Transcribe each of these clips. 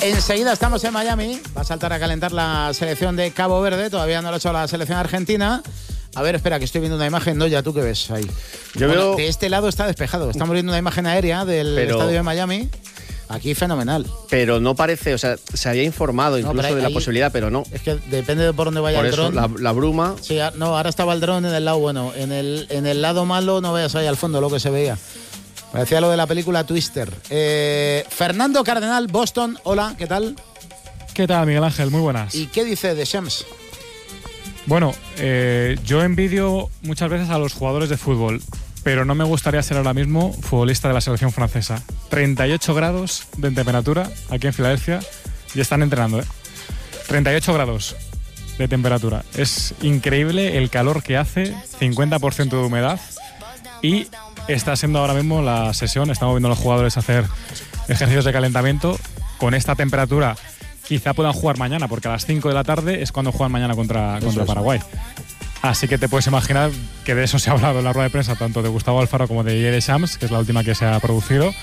Enseguida estamos en Miami. Va a saltar a calentar la selección de Cabo Verde. Todavía no lo ha hecho la selección argentina. A ver, espera, que estoy viendo una imagen. No, ya tú, ¿qué ves ahí? Yo veo... De este lado está despejado. Estamos viendo una imagen aérea del estadio de Miami. Aquí fenomenal. Pero no parece, o sea, se había informado incluso de la posibilidad, pero no. Es que depende de por dónde vaya por el dron. La bruma. Sí, no, ahora estaba el dron en el lado bueno. En el lado malo no veas ahí al fondo lo que se veía. Parecía lo de la película Twister. Fernando Cardenal, Boston. Hola, ¿qué tal? ¿Qué tal, Miguel Ángel? Muy buenas. ¿Y qué dice Deschamps? Bueno, yo envidio muchas veces a los jugadores de fútbol, pero no me gustaría ser ahora mismo futbolista de la selección francesa. 38 grados de temperatura aquí en Filadelfia y están entrenando, 38 grados de temperatura. Es increíble el calor que hace, 50% de humedad, y está siendo ahora mismo la sesión. Estamos viendo a los jugadores hacer ejercicios de calentamiento. Con esta temperatura quizá puedan jugar mañana, porque a las 5 de la tarde es cuando juegan mañana contra Paraguay. Así que te puedes imaginar que de eso se ha hablado en la rueda de prensa, tanto de Gustavo Alfaro como de Didier Deschamps, que es la última que se ha producido.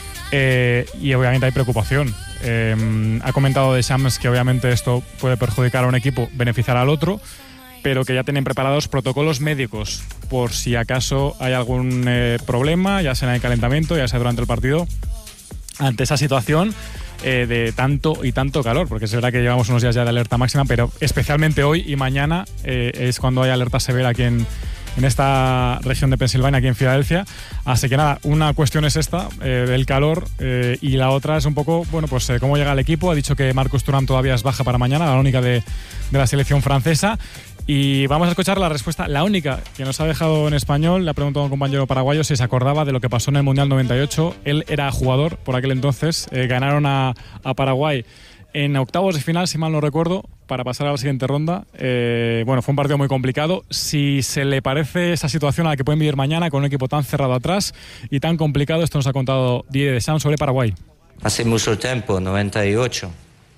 Y obviamente hay preocupación. Ha comentado Deschamps que obviamente esto puede perjudicar a un equipo, beneficiar al otro, pero que ya tienen preparados protocolos médicos por si acaso hay algún problema, ya sea en el calentamiento, ya sea durante el partido, ante esa situación de tanto y tanto calor, porque es verdad que llevamos unos días ya de alerta máxima, pero especialmente hoy y mañana es cuando hay alerta severa aquí en esta región de Pensilvania, aquí en Filadelfia. Así que nada, una cuestión es esta, del calor, y la otra es un poco, bueno, pues cómo llega el equipo. Ha dicho que Marcus Thuram todavía es baja para mañana, la única de la selección francesa. Y vamos a escuchar la respuesta, la única que nos ha dejado en español. Le ha preguntado a un compañero paraguayo si se acordaba de lo que pasó en el Mundial 98. Él era jugador por aquel entonces. Ganaron a Paraguay en octavos de final, si mal no recuerdo, para pasar a la siguiente ronda. Bueno, fue un partido muy complicado. Si se le parece esa situación a la que pueden vivir mañana con un equipo tan cerrado atrás y tan complicado, esto nos ha contado Didier Deschamps sobre Paraguay. Hace mucho tiempo, 98.